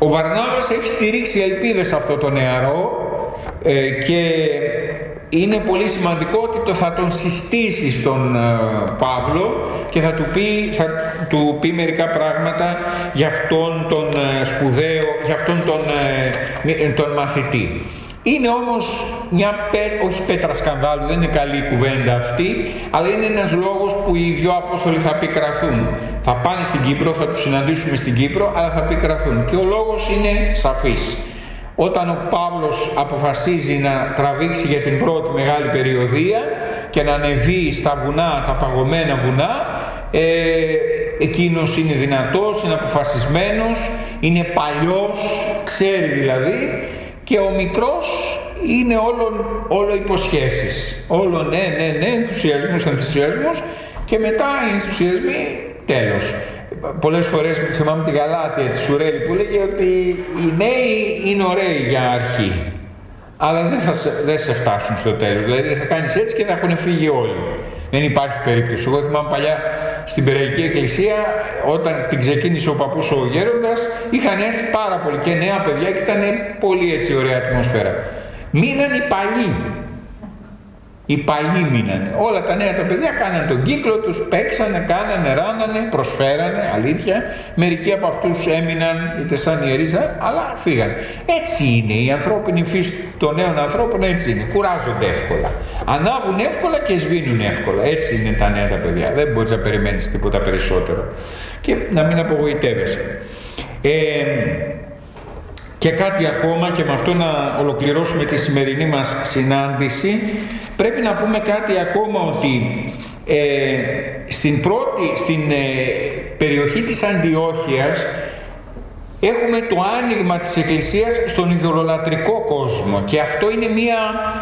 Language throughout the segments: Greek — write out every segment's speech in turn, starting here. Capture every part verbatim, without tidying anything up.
Ο Βαρνάβας έχει στηρίξει ελπίδες σε αυτό το νεαρό ε, και είναι πολύ σημαντικό ότι το θα τον συστήσει στον ε, Παύλο και θα του πει, θα του πει μερικά πράγματα για αυτόν τον ε, σπουδαίο, για αυτόν τον, ε, τον μαθητή. Είναι όμως μια, πέ, όχι πέτρα σκανδάλου, δεν είναι καλή η κουβέντα αυτή, αλλά είναι ένας λόγος που οι δυο Απόστολοι θα πικραθούν. Θα πάνε στην Κύπρο, θα τους συναντήσουμε στην Κύπρο, αλλά θα πικραθούν. Και ο λόγος είναι σαφής. Όταν ο Παύλος αποφασίζει να τραβήξει για την πρώτη μεγάλη περιοδεία και να ανεβεί στα βουνά, τα παγωμένα βουνά, ε, εκείνος είναι δυνατός, είναι αποφασισμένος, είναι παλιός, ξέρει δηλαδή, και ο μικρός είναι όλο, όλο υποσχέσεις. Όλο ναι, ναι, ναι, ενθουσιασμούς, ενθουσιασμούς και μετά οι ενθουσιασμοί τέλος. Πολλές φορές θυμάμαι τη Γαλάτια τη Σουρέλη που λέγει ότι οι νέοι είναι ωραίοι για αρχή, αλλά δεν θα σε, δεν σε φτάσουν στο τέλος. Δηλαδή θα κάνεις έτσι και θα έχουν φύγει όλοι. Δεν υπάρχει περίπτωση. Εγώ θυμάμαι παλιά στην Περαϊκή Εκκλησία, όταν την ξεκίνησε ο παππούς ο γέροντας, είχαν έρθει πάρα πολύ και νέα παιδιά και ήταν πολύ έτσι ωραία ατμόσφαιρα. Μείναν οι παλιοί. Οι παλιοί μείνανε. Όλα τα νέα τα παιδιά κάνανε τον κύκλο τους, παίξανε, κάνανε, ράνανε, προσφέρανε, αλήθεια. Μερικοί από αυτούς έμειναν είτε σαν ιερείς, αλλά φύγανε. Έτσι είναι η ανθρώπινη φύση των νέων ανθρώπων, έτσι είναι. Κουράζονται εύκολα. Ανάβουν εύκολα και σβήνουν εύκολα. Έτσι είναι τα νέα τα παιδιά. Δεν μπορείς να περιμένεις τίποτα περισσότερο. Και να μην απογοητεύεσαι. Ε, Και κάτι ακόμα, και με αυτό να ολοκληρώσουμε τη σημερινή μας συνάντηση, πρέπει να πούμε κάτι ακόμα, ότι ε, στην πρώτη, στην ε, περιοχή της Αντιόχειας έχουμε το άνοιγμα της Εκκλησίας στον ειδωλολατρικό κόσμο, και αυτό είναι μια,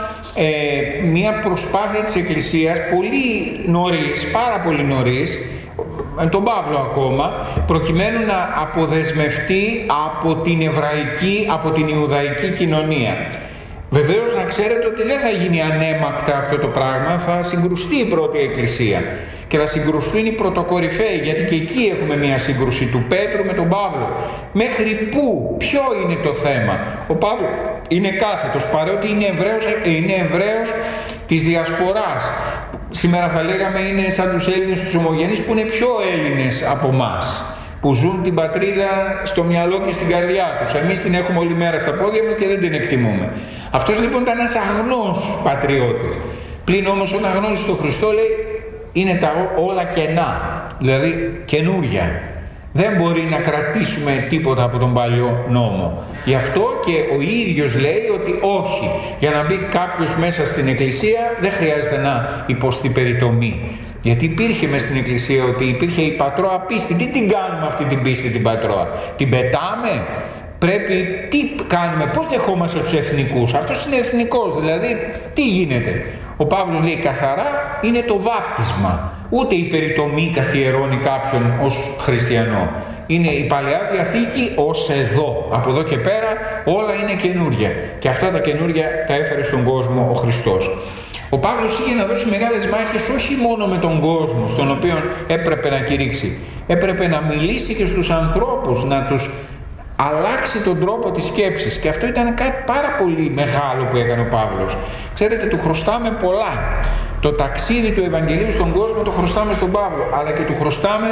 ε, μια προσπάθεια της Εκκλησίας πολύ νωρίς, πάρα πολύ νωρίς, τον Παύλο ακόμα, προκειμένου να αποδεσμευτεί από την εβραϊκή, από την Ιουδαϊκή κοινωνία. Βεβαίως να ξέρετε ότι δεν θα γίνει ανέμακτα αυτό το πράγμα, θα συγκρουστεί η πρώτη Εκκλησία και θα συγκρουστούν οι πρωτοκορυφαίοι, γιατί και εκεί έχουμε μια σύγκρουση του Πέτρου με τον Παύλο. Μέχρι πού, ποιο είναι το θέμα? Ο Παύλος είναι κάθετος, παρότι είναι Εβραίος, είναι Εβραίος της Διασποράς. Σήμερα θα λέγαμε είναι σαν τους Έλληνες τους ομογενείς, που είναι πιο Έλληνες από εμάς, που ζουν την πατρίδα στο μυαλό και στην καρδιά τους. Εμείς την έχουμε όλη μέρα στα πόδια μας και δεν την εκτιμούμε. Αυτός λοιπόν ήταν ένας αγνός πατριώτης. Πλην όμως όταν γνώρισε τον Χριστό, λέει, είναι τα όλα κενά, δηλαδή καινούρια. Δεν μπορεί να κρατήσουμε τίποτα από τον παλιό νόμο. Γι' αυτό και ο ίδιος λέει ότι όχι, για να μπει κάποιος μέσα στην Εκκλησία δεν χρειάζεται να υποστεί περιτομή. Γιατί υπήρχε μέσα στην Εκκλησία ότι υπήρχε η πατρώα πίστη. Τι την κάνουμε αυτή την πίστη την πατρώα? Την πετάμε? Πρέπει, τι κάνουμε, πώς δεχόμαστε τους εθνικούς? Αυτός είναι εθνικός, δηλαδή τι γίνεται? Ο Παύλος λέει καθαρά, είναι το βάπτισμα. Ούτε η περιτομή καθιερώνει κάποιον ως χριστιανό. Είναι η Παλαιά Διαθήκη ως εδώ. Από εδώ και πέρα όλα είναι καινούρια. Και αυτά τα καινούρια τα έφερε στον κόσμο ο Χριστός. Ο Παύλος είχε να δώσει μεγάλες μάχες όχι μόνο με τον κόσμο, στον οποίο έπρεπε να κηρύξει. Έπρεπε να μιλήσει και στους ανθρώπους, να τους αλλάξει τον τρόπο της σκέψης, και αυτό ήταν κάτι πάρα πολύ μεγάλο που έκανε ο Παύλος. Ξέρετε, του χρωστάμε πολλά. Το ταξίδι του Ευαγγελίου στον κόσμο το χρωστάμε στον Παύλο, αλλά και του χρωστάμε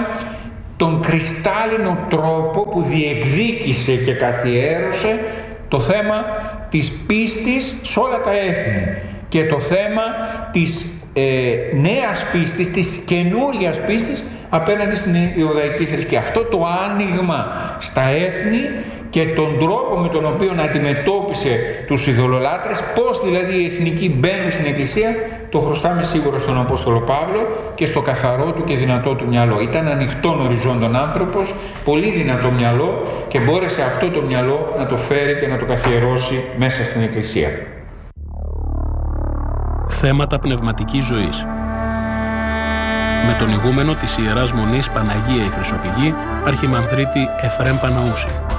τον κρυστάλλινο τρόπο που διεκδίκησε και καθιέρωσε το θέμα της πίστης σε όλα τα έθνη και το θέμα της ε, νέας πίστης, της καινούριας πίστης απέναντι στην Ιουδαϊκή θρησκεία. Αυτό το άνοιγμα στα έθνη και τον τρόπο με τον οποίο αντιμετώπισε τους ειδωλολάτρες, πώς δηλαδή οι εθνικοί μπαίνουν στην Εκκλησία, το χρωστάμε σίγουρα στον Απόστολο Παύλο και στο καθαρό του και δυνατό του μυαλό. Ήταν ανοιχτόν οριζόντων άνθρωπος, πολύ δυνατό μυαλό, και μπόρεσε αυτό το μυαλό να το φέρει και να το καθιερώσει μέσα στην Εκκλησία. Θέματα πνευματικής ζωής. Με τον ηγούμενο της Ιεράς Μονής Παναγία η Χρυσοπηγή, Αρχιμανδρίτη Εφραίμ Παναούση.